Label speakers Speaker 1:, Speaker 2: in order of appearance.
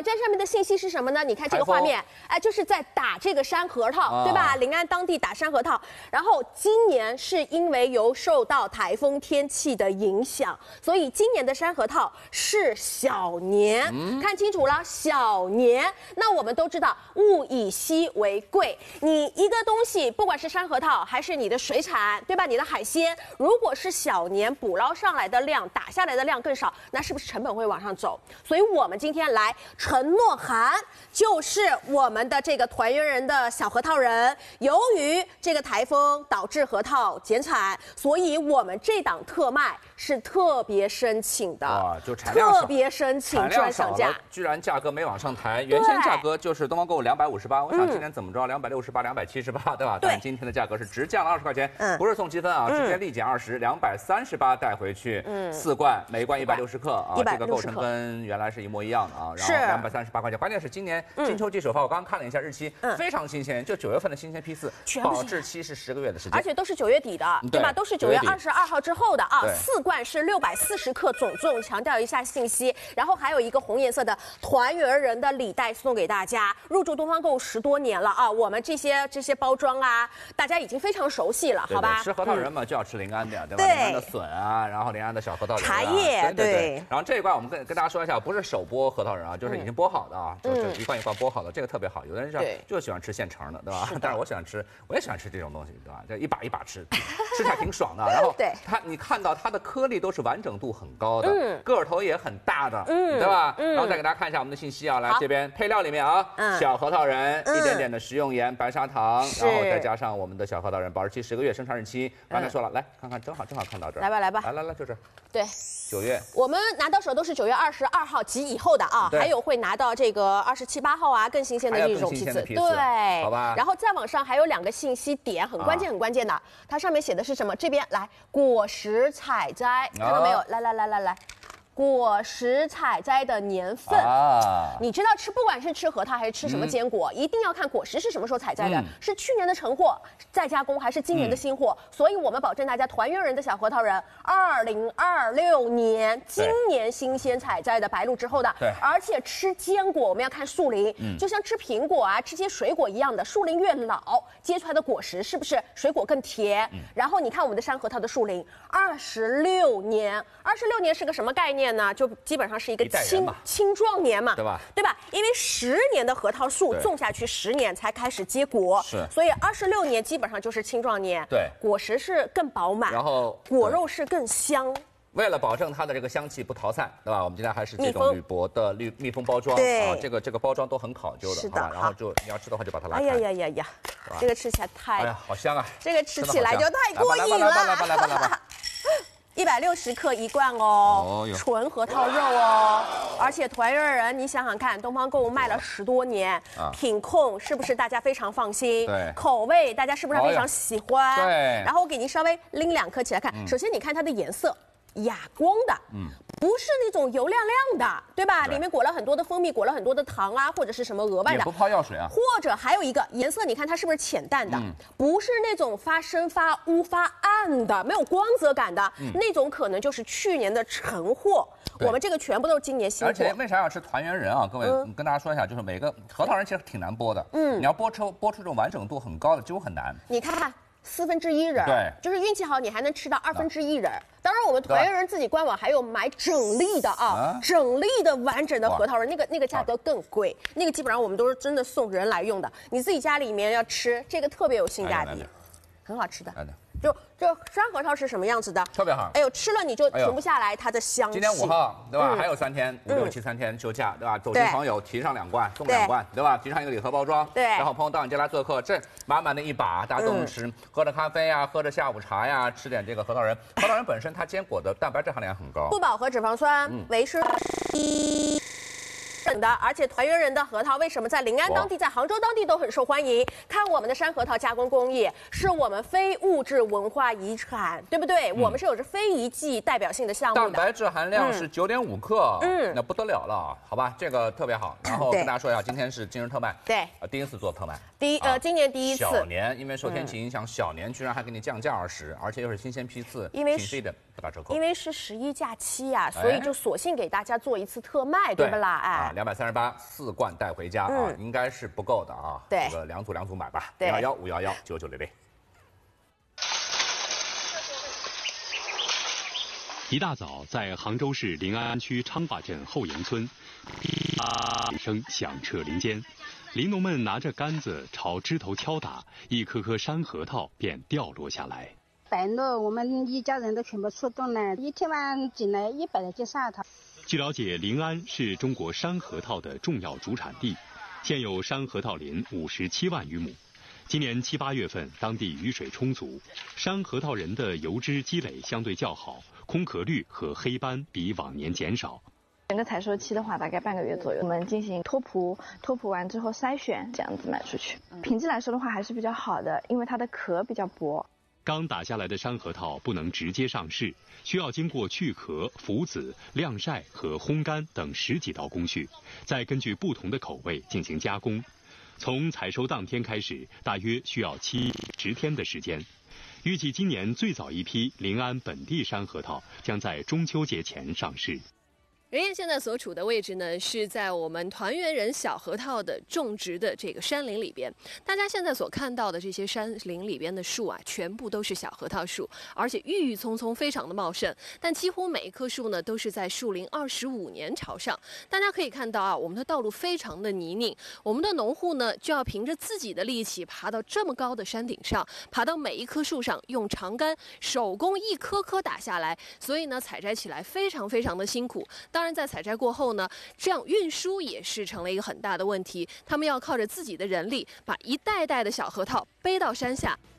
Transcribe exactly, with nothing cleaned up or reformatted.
Speaker 1: 网站上面的信息是什么呢？你看这个画面，哎，就是在打这个山核桃，啊、对吧？临安当地打山核桃。然后今年是因为有受到台风天气的影响，所以今年的山核桃是小年。嗯、看清楚了，小年。那我们都知道，物以稀为贵。你一个东西，不管是山核桃还是你的水产，对吧？你的海鲜，如果是小年捕捞上来的量，打下来的量更少，那是不是成本会往上走？所以我们今天来承诺函，就是我们的这个团圆人的小核桃人，由于这个台风导致核桃减产，所以我们这档特卖是特别申请的，
Speaker 2: 哇，就产量
Speaker 1: 特别申请专享价，
Speaker 2: 居然价格没往上抬，原先价格就是东方购物两百五十八，我想今年怎么着两百六十八、两百七十八，对吧？但今天的价格是直降了二十块钱，嗯，不是送积分啊，直接立减二十，两百三十八带回去，嗯，四罐，每罐一百六十克啊，这个构成跟原来是一模一样的啊，然后两百三十八块钱，关键是今年金秋季首发，我刚刚看了一下日期，非常新鲜，就九月份的新鲜批次，保质期是十个月的时间，
Speaker 1: 而且都是九月底的，对吧？都是九月二十二号之后的啊，四罐是六百四十克总重，强调一下信息，然后还有一个红颜色的团圆人的礼袋送给大家。入驻东方购物十多年了啊，我们这些这些包装啊，大家已经非常熟悉了，好吧？
Speaker 2: 吃核桃仁嘛，就要吃临安的呀，对吧？临安的笋啊，然后临安的小核桃仁、
Speaker 1: 茶叶，
Speaker 2: 对。然后这一罐我们跟跟大家说一下，不是手剥核桃仁啊，就是已经剥好的啊，就是一罐一罐剥好的，这个特别好。有的人就就喜欢吃现成的，对吧？但是我喜欢吃，我也喜欢吃这种东西，对吧？这一把一把吃，吃起来挺爽的。然后它，你看到它的颗粒都是完整度很高的，个头也很大的，嗯，对吧？然后再给大家看一下我们的信息啊，来这边配料里面啊，小核桃仁，一点点的食用盐、白砂糖，然后再加上我们的小核桃仁，保质期十个月，生产日期刚才说了，来看看，正好正好看到这儿，
Speaker 1: 来吧来吧，
Speaker 2: 来来来，就这儿，
Speaker 1: 对。
Speaker 2: 九月，
Speaker 1: 我们拿到手都是九月二十二号及以后的啊，还有会拿到这个二十七八号啊，更新鲜的一种批次，
Speaker 2: 对，好吧。
Speaker 1: 然后再往上还有两个信息点，很关键很关键的，它上面写的是什么？这边来果实采摘，看到没有？来来来来来。果实采摘的年份，啊、你知道吃不管是吃核桃还是吃什么坚果，嗯、一定要看果实是什么时候采摘的，嗯、是去年的成货再加工，还是今年的新货？嗯、所以我们保证大家团圆人的小核桃仁，二零二六年今年新鲜采摘的白露之后的，对，而且吃坚果我们要看树龄，嗯、就像吃苹果啊、吃些水果一样的，树龄越老，结出来的果实是不是水果更甜？嗯、然后你看我们的山核桃的树龄二十六年，二十六年是个什么概念？呢，就基本上是一个青青壮年嘛，
Speaker 2: 对吧？
Speaker 1: 对吧？因为十年的核桃树种下去，十年才开始结果，
Speaker 2: 是，
Speaker 1: 所以二十六年基本上就是青壮年，
Speaker 2: 对，
Speaker 1: 果实是更饱满，
Speaker 2: 然后
Speaker 1: 果肉是更香。
Speaker 2: 为了保证它的这个香气不逃散，对吧？我们今天还是这种铝箔的密密封包装，啊，这个这个包装都很考究的，
Speaker 1: 是的。
Speaker 2: 然后就你要吃的话就把它拉开。
Speaker 1: 哎呀呀呀呀，这个吃起来太，
Speaker 2: 哎呀，好香啊！
Speaker 1: 这个吃起来就太过瘾了。
Speaker 2: 来吧来吧来吧来吧。
Speaker 1: 一百六十克一罐哦，哦纯核桃肉哦，而且团圆人，你想想看，东方购物卖了十多年，啊、品控是不是大家非常放心？
Speaker 2: 对，
Speaker 1: 口味大家是不是非常喜欢？
Speaker 2: 对。
Speaker 1: 然后我给您稍微拎两颗起来看，嗯、首先你看它的颜色。哑光的，嗯，不是那种油亮亮的，对吧？对里面裹了很多的蜂蜜，裹了很多的糖啊，或者是什么额外的，
Speaker 2: 也不泡药水啊。
Speaker 1: 或者还有一个颜色，你看它是不是浅淡的？嗯、不是那种发深、发乌、发暗的，没有光泽感的、嗯、那种，可能就是去年的陈货。我们这个全部都是今年新货。
Speaker 2: 而且为啥要吃团圆人啊？各位，嗯、跟大家说一下，就是每个核桃仁其实挺难剥的，嗯，你要剥出剥出这种完整度很高的，几乎很难。
Speaker 1: 你看看。四分之一仁，
Speaker 2: 对，
Speaker 1: 就是运气好，你还能吃到二分之一仁。当然，我们团圆人自己官网还有买整粒的啊，啊整粒的完整的核桃仁，那个那个价格更贵，那个基本上我们都是真的送人来用的。你自己家里面要吃，这个特别有性价比，很好吃的。就就山核桃是什么样子的？
Speaker 2: 特别好。
Speaker 1: 哎呦，吃了你就停不下来它的香气。
Speaker 2: 今天五号，对吧？嗯、还有三天，五六七三天休假，对吧？走亲朋友提上两罐，送两罐，对吧？提上一个礼盒包装，
Speaker 1: 对。
Speaker 2: 然后朋友到你家来做客，这满满的一把，大家都能吃，嗯、喝着咖啡呀，喝着下午茶呀，吃点这个核桃仁。核桃仁本身它坚果的蛋白质含量很高，
Speaker 1: 不饱和脂肪酸，嗯、维生素 E。的，而且团圆人的核桃为什么在临安当地、在杭州当地都很受欢迎？看我们的山核桃加工工艺，是我们非物质文化遗产，对不对？嗯、我们是有着非遗季代表性的项目的。
Speaker 2: 蛋白质含量是九点五克，嗯，那不得了了，好吧？这个特别好。然后跟大家说一下，今天是今日特卖，
Speaker 1: 对，
Speaker 2: 呃，第一次做特卖，
Speaker 1: 第一呃，今年第一次。
Speaker 2: 小年，因为受天气影响，小年居然还给你降价二十，而且又是新鲜批次，
Speaker 1: 因为
Speaker 2: 挺贵的。 不打折扣。
Speaker 1: 因为是十一假期呀、啊，所以就索性给大家做一次特卖，对不啦？哎，
Speaker 2: 啊，两百三十八四罐带回家、嗯、啊，应该是不够的啊。
Speaker 1: 对，
Speaker 2: 这个两组两组买吧。零幺幺五幺幺九九零零。
Speaker 3: 一大早，在杭州市临安区昌化镇后营村，啊声响彻林间，林农们拿着杆子朝枝头敲打，一颗颗山核桃便掉落下来。
Speaker 4: 白露，我们一家人都全部出动了，一天晚进来一百来斤山核桃。
Speaker 3: 据了解，临安是中国山核桃的重要主产地，现有山核桃林五十七万余亩。今年七八月份，当地雨水充足，山核桃仁的油脂积累相对较好，空壳率和黑斑比往年减少。
Speaker 5: 整个采收期的话，大概半个月左右，我们进行脱蒲，脱蒲完之后筛选，这样子卖出去。品质来说的话，还是比较好的，因为它的壳比较薄。
Speaker 3: 刚打下来的山核桃不能直接上市，需要经过去壳、浮籽、晾晒和烘干等十几道工序，再根据不同的口味进行加工。从采收当天开始，大约需要七十天的时间。预计今年最早一批临安本地山核桃将在中秋节前上市。
Speaker 1: 人燕现在所处的位置呢，是在我们团圆人小核桃的种植的这个山林里边。大家现在所看到的这些山林里边的树啊，全部都是小核桃树，而且郁郁葱葱，非常的茂盛。但几乎每一棵树呢，都是在树龄二十五年朝上。大家可以看到啊，我们的道路非常的泥泞，我们的农户呢，就要凭着自己的力气爬到这么高的山顶上，爬到每一棵树上，用长杆手工一颗颗打下来，所以呢，采摘起来非常非常的辛苦。当然，在采摘过后呢，这样运输也是成了一个很大的问题。他们要靠着自己的人力，把一袋袋的小核桃背到山下，